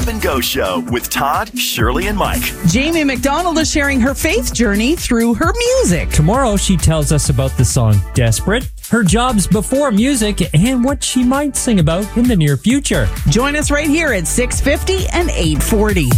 Up and Go Show with Todd, Shirley, and Mike. Jamie McDonald is sharing her faith journey through her music. Tomorrow, she tells us about the song Desperate, her jobs before music, and what she might sing about in the near future. Join us right here at 6:50 and 8:40.